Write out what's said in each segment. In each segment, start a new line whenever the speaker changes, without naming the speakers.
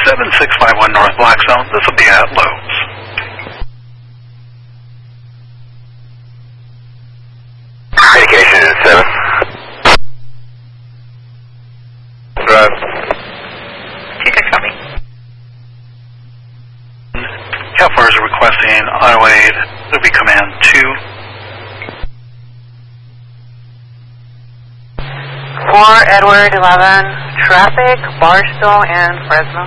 7651 North Black Zone. This will be at Lowe's.
Communication is 7. Drive.
T6, copy.
Cal Fires are requesting auto aid. It'll be command 2.
4 Edward 11, traffic, Barstow and Fresno.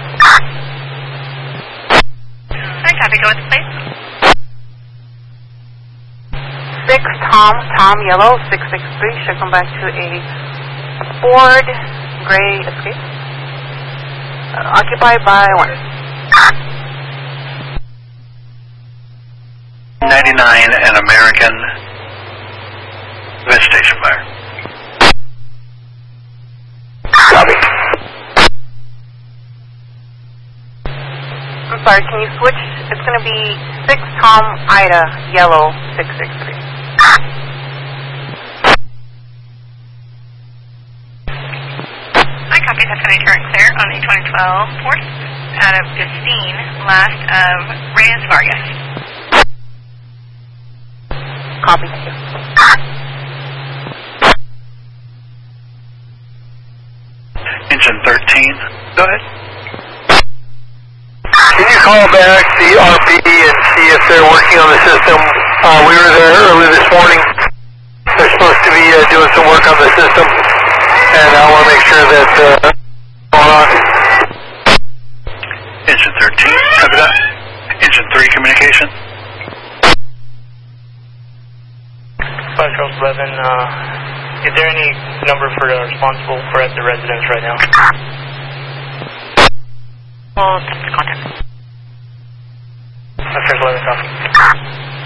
Hi, copy, go with the place. 6 Tom Yellow, 663, should come back to a Ford Gray Escape. Occupied by 1.
99 and American vegetation fire.
Copy.
I'm sorry, can you switch? It's going to be 6 Tom Ida Yellow, 663. I copy, that's going to turn clear on the 2012 Ford out of Justine, last of Reyes Vargas. Copy, thank you.
Engine 13. Go ahead.
Can you call back the RP and see if they're working on the system? We were there early this morning. They're supposed to be doing some work on the system, and I want to make sure that going on.
Engine 13. Copy that. Engine 3 communication.
5 Charles 11, is there any number for responsible for at the residence right now?
Well, contact.
5 Charles 11, copy.